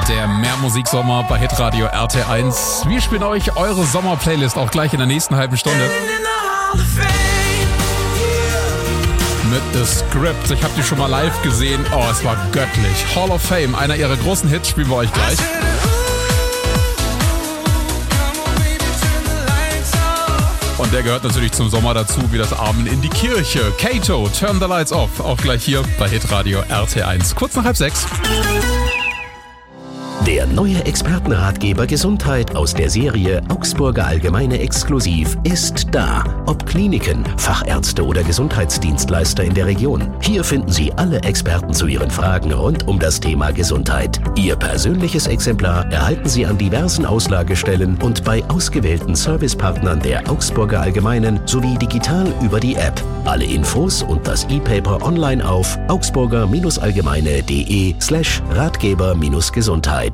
Der Mehrmusiksommer bei Hitradio RT1. Wir spielen euch eure Sommerplaylist auch gleich in der nächsten halben Stunde. Mit The Script. Ich habe die schon mal live gesehen. Oh, es war göttlich. Hall of Fame, einer ihrer großen Hits, spielen wir euch gleich. Und der gehört natürlich zum Sommer dazu, wie das Amen in die Kirche. Kato, Turn the Lights Off. Auch gleich hier bei Hitradio RT1. Kurz nach 5:30. Der neue Expertenratgeber Gesundheit aus der Serie Augsburger Allgemeine Exklusiv ist da. Ob Kliniken, Fachärzte oder Gesundheitsdienstleister in der Region. Hier finden Sie alle Experten zu Ihren Fragen rund um das Thema Gesundheit. Ihr persönliches Exemplar erhalten Sie an diversen Auslagestellen und bei ausgewählten Servicepartnern der Augsburger Allgemeinen sowie digital über die App. Alle Infos und das E-Paper online auf augsburger-allgemeine.de/Ratgeber-Gesundheit.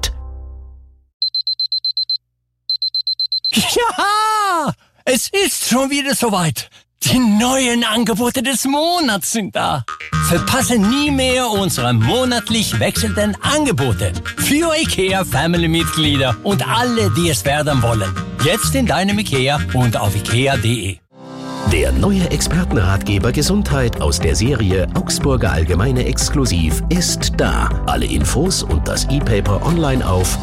Ja, es ist schon wieder soweit. Die neuen Angebote des Monats sind da. Verpasse nie mehr unsere monatlich wechselnden Angebote für IKEA-Family-Mitglieder und alle, die es werden wollen. Jetzt in deinem IKEA und auf ikea.de. Der neue Expertenratgeber Gesundheit aus der Serie Augsburger Allgemeine Exklusiv ist da. Alle Infos und das E-Paper online auf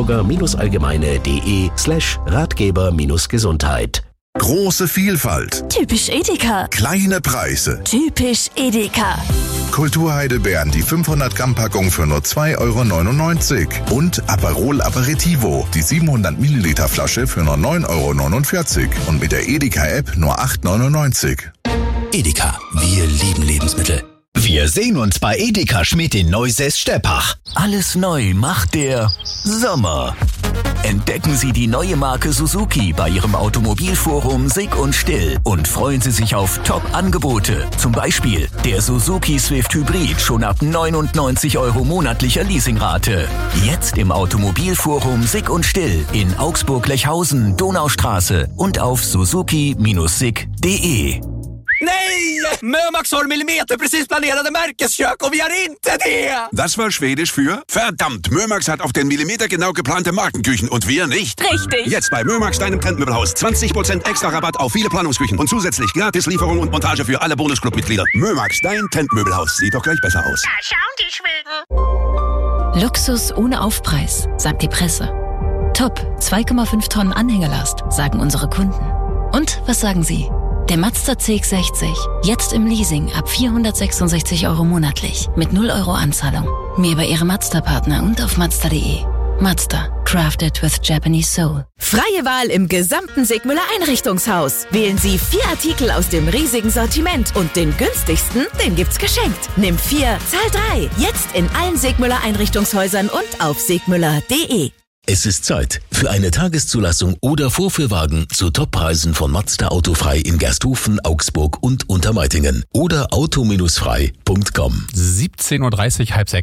augsburger-allgemeine.de/Ratgeber-Gesundheit. Große Vielfalt. Typisch Edeka. Kleine Preise. Typisch Edeka. Kulturheidelbeeren, die 500 Gramm Packung für nur 2,99 € und Aperol Aperitivo, die 700 Milliliter Flasche für nur 9,49 € und mit der Edeka-App nur 8,99 €. Edeka, wir lieben Lebensmittel. Wir sehen uns bei Edeka Schmidt in Neusäß-Steppach. Alles neu macht der Sommer. Entdecken Sie die neue Marke Suzuki bei Ihrem Automobilforum Sick und Still und freuen Sie sich auf Top-Angebote. Zum Beispiel der Suzuki Swift Hybrid schon ab 99 € monatlicher Leasingrate. Jetzt im Automobilforum Sick und Still in Augsburg-Lechhausen, Donaustraße und auf suzuki-sick.de. Nej! Mömax har millimeterprecis planerade märkeskök och vi har inte det! Das war Schwedisch für verdammt, Mömax hat auf den Millimeter genau geplante Markenküchen und wir nicht. Richtig. Jetzt bei Mömax, deinem Trendmöbelhaus. 20% extra Rabatt auf viele Planungsküchen und zusätzlich Gratislieferung und Montage für alle Bonusclub-Mitglieder. Mömax, dein Trendmöbelhaus. Sieht doch gleich besser aus. Da schauen die Schweden. Luxus ohne Aufpreis, sagt die Presse. Top, 2,5 Tonnen Anhängelast, sagen unsere Kunden. Und was sagen Sie? Der Mazda CX-60, jetzt im Leasing ab 466 € monatlich, mit 0 € Anzahlung. Mehr bei Ihrem Mazda-Partner und auf Mazda.de. Mazda, crafted with Japanese soul. Freie Wahl im gesamten Sigmüller Einrichtungshaus. Wählen Sie 4 Artikel aus dem riesigen Sortiment und den günstigsten, den gibt's geschenkt. Nimm 4, zahl 3. Jetzt in allen Sigmüller Einrichtungshäusern und auf sigmüller.de. Es ist Zeit für eine Tageszulassung oder Vorführwagen zu Toppreisen von Mazda Autofrei in Gersthofen, Augsburg und Untermeitingen oder auto-frei.com. 17:30 Uhr, 5:30.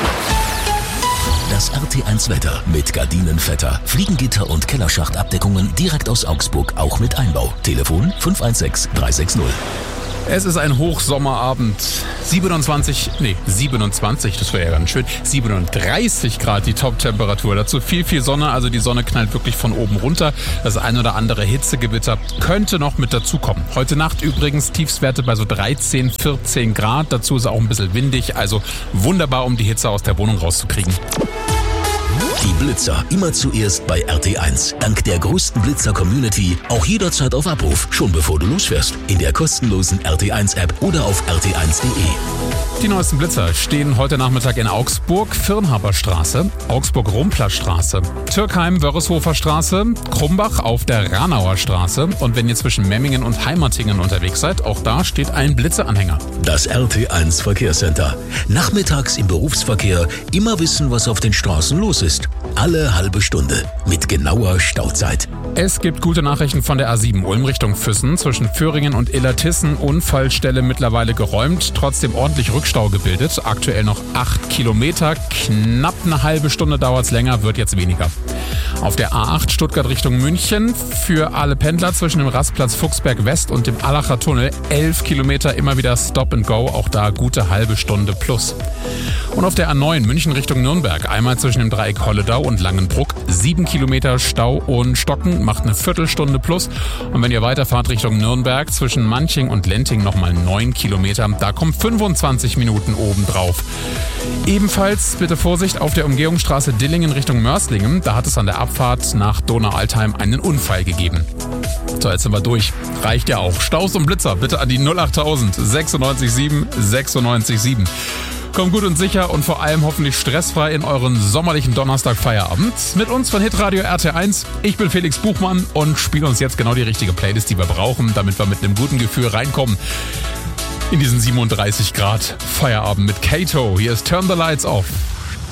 Das RT1 Wetter mit Gardinenvetter, Fliegengitter und Kellerschachtabdeckungen direkt aus Augsburg, auch mit Einbau. Telefon 516 360. Es ist ein Hochsommerabend. 27, das wäre ja ganz schön. 37 Grad die Top-Temperatur. Dazu viel Sonne, also die Sonne knallt wirklich von oben runter. Das ein oder andere Hitzegewitter könnte noch mit dazukommen. Heute Nacht übrigens Tiefstwerte bei so 13, 14 Grad. Dazu ist auch ein bisschen windig, also wunderbar, um die Hitze aus der Wohnung rauszukriegen. Die Blitzer immer zuerst bei RT1. Dank der größten Blitzer-Community auch jederzeit auf Abruf, schon bevor du losfährst. In der kostenlosen RT1-App oder auf rt1.de. Die neuesten Blitzer stehen heute Nachmittag in Augsburg, Firnhaberstraße, Augsburg-Rumplerstraße, Türkheim-Wörreshofer-Straße, Krumbach auf der Ranauer Straße. Und wenn ihr zwischen Memmingen und Heimatingen unterwegs seid, auch da steht ein Blitzeanhänger. Das RT1 Verkehrscenter. Nachmittags im Berufsverkehr immer wissen, was auf den Straßen los ist. Alle halbe Stunde mit genauer Stauzeit. Es gibt gute Nachrichten von der A7 Ulm Richtung Füssen. Zwischen Föhringen und Illertissen Unfallstelle mittlerweile geräumt, trotzdem ordentlich Rückstau gebildet. Aktuell noch 8 Kilometer, knapp eine halbe Stunde dauert es länger, wird jetzt weniger. Auf der A8 Stuttgart Richtung München für alle Pendler zwischen dem Rastplatz Fuchsberg West und dem Allacher Tunnel 11 Kilometer immer wieder Stop and Go, auch da gute halbe Stunde plus. Und auf der A9 München Richtung Nürnberg einmal zwischen dem Dreieck Holledau und Langenbruck 7 Kilometer Stau und Stocken, macht eine Viertelstunde plus. Und wenn ihr weiterfahrt Richtung Nürnberg zwischen Manching und Lenting nochmal 9 Kilometer, da kommen 25 Minuten obendrauf. Ebenfalls bitte Vorsicht auf der Umgehungsstraße Dillingen Richtung Mörslingen. Da hat es an der Abfahrt nach Donaualtheim einen Unfall gegeben. So, jetzt sind wir durch. Reicht ja auch. Staus und Blitzer bitte an die 08000 967 967. Kommt gut und sicher und vor allem hoffentlich stressfrei in euren sommerlichen Donnerstag-Feierabend. Mit uns von Hitradio RT1. Ich bin Felix Buchmann und spiele uns jetzt genau die richtige Playlist, die wir brauchen, damit wir mit einem guten Gefühl reinkommen in diesen 37 Grad Feierabend mit Kato. Hier ist Turn the Lights Off.